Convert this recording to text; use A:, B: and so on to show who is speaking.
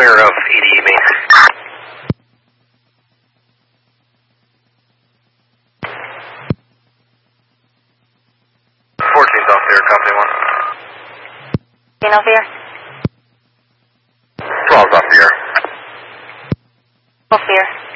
A: clear of EDE main. 14's off the air, company 1.
B: Off the air?
A: 12's off the air.
B: Off the air.